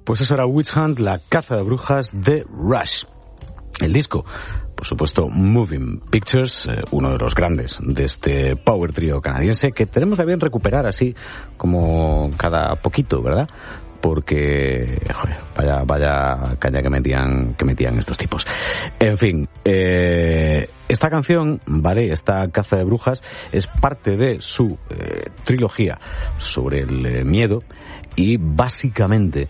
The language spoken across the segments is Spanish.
Pues eso era Witch Hunt, la caza de brujas de Rush. El disco, por supuesto, Moving Pictures, uno de los grandes de este power trio canadiense, que tenemos a bien recuperar así como cada poquito, ¿verdad? Porque, joder, vaya caña que metían estos tipos. En fin, esta canción, ¿vale? Esta caza de brujas es parte de su trilogía sobre el miedo y básicamente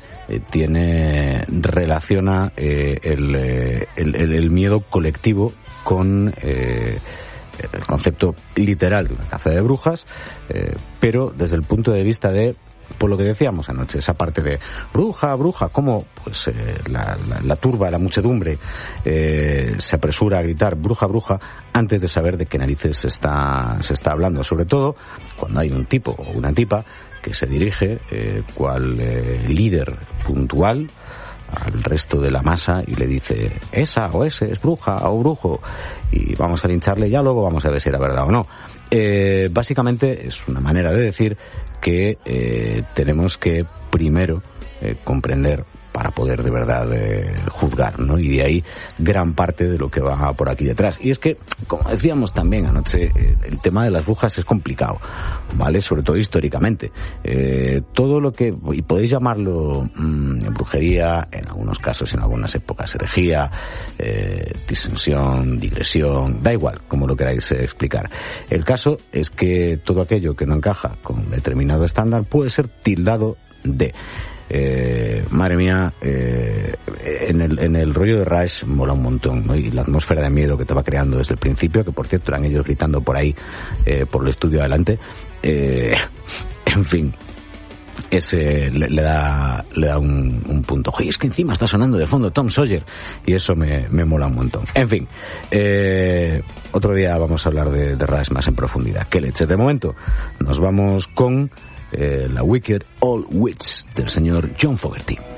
relaciona el miedo colectivo con el concepto literal de una caza de brujas, pero desde el punto de vista de, por lo que decíamos anoche, esa parte de bruja, cómo pues la turba, la muchedumbre se apresura a gritar bruja antes de saber de qué narices se está hablando, sobre todo cuando hay un tipo o una tipa que se dirige cual líder puntual al resto de la masa y le dice esa o ese es bruja o brujo y vamos a lincharle, ya luego vamos a ver si era verdad o no. Básicamente es una manera de decir que tenemos que primero comprender para poder de verdad juzgar, ¿no? Y de ahí gran parte de lo que va por aquí detrás. Y es que, como decíamos también anoche, el tema de las brujas es complicado, ¿vale? Sobre todo históricamente. Todo lo que, y podéis llamarlo brujería, en algunos casos, en algunas épocas, herejía, disensión, digresión, da igual, como lo queráis explicar. El caso es que todo aquello que no encaja con determinado estándar puede ser tildado de... madre mía, en el rollo de Rush mola un montón, ¿no? Y la atmósfera de miedo que te va creando desde el principio, que por cierto eran ellos gritando por ahí, por el estudio adelante, en fin, ese le da un punto. Oye, es que encima está sonando de fondo Tom Sawyer y eso me mola un montón. En fin, otro día vamos a hablar de Rush más en profundidad. Qué leche. De momento nos vamos con la Wicked Old Witch del señor John Fogerty.